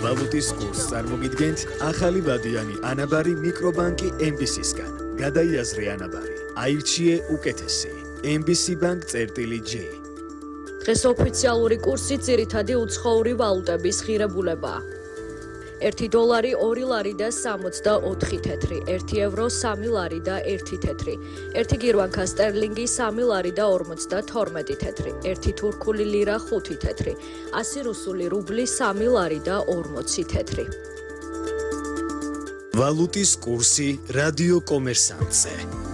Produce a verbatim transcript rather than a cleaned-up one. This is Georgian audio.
ვალუტის კურსს წარმოგიდგენთ ახალი ვადიანი ანაბარი მიკრობანკი ემ ბი სისგან. გადაიაზრე ანაბარი. აირჩიე უკეთესი. ემ ბი სი ბანკ წერტილი ჯი. დღეს ოფიციალური კურსი ძირითადი უცხოური ვალუტების ღირებულებაა. ერთი დოლარი ორი ლარი და სამოცდაოთხი თეთრი, ერთი ევრო სამი ლარი და ერთი თეთრი, ერთი გირვანქა სტერლინგი სამი ლარი და ორმოცდათორმეტი თეთრი, ერთი თურქული ლირა ხუთი თეთრი, ასი რუსული რუბლი სამი ლარი და ორმოცი თეთრი. ვალუტის კურსი რადიო კომერსანტზე.